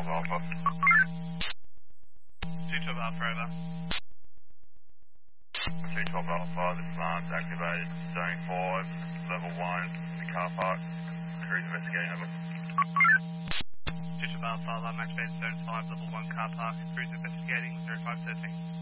Alpha. 212 Alpha, over. 212 Alpha, this is Lance, activated, zone 5, level 1, the car park, cruise investigating, over. 212 Alpha, alarm activated, zone 5, level 1 car park, cruise investigating, 0513.